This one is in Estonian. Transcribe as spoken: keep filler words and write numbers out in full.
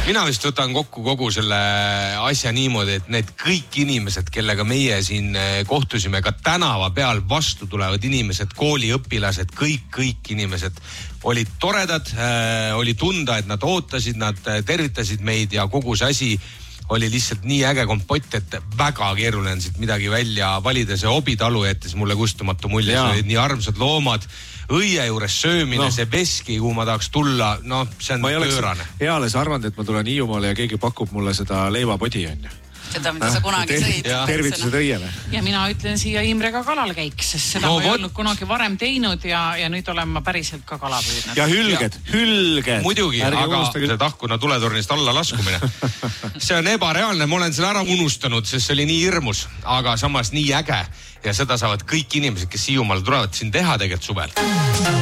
mina vist võtan kokku kogu selle asja niimoodi, et need kõik inimesed, kellega meie siin kohtusime, ka tänava peal vastu tulevad inimesed, kooliõpilased, kõik, kõik inimesed olid toredad, oli tunda, et nad ootasid, nad tervitasid meid ja kogu see asi oli lihtsalt nii äge kompott, et väga keeruline siit midagi välja valida. See Hobitalu jättis mulle kustumatu mulje, see olid nii armsad loomad, õie juures söömine, no. See veski, kuhu ma tahaks tulla, no see on pöörane. Eales arvanud, et ma tulen Hiiumaale ja keegi pakub mulle seda leivapodi, on ju. Seda, mida sa kunagi sõid. Tervitused õiele. Ja mina ütlen siia Imrega kalal käiks, sest seda no, ma ei olnud kunagi varem teinud ja, ja nüüd olen ma päriselt ka kala püüdnud. Ja hülged, ja. hülged. Muidugi, Ärge aga unustage. See tahkuna tuletornist alla laskumine. See on ebareaalne, ma olen selle ära unustanud, sest see oli nii hirmus, aga samas nii äge. Ja seda saavad kõik inimesed, kes Hiiumaal tulevad siin teha tegelikult suvel.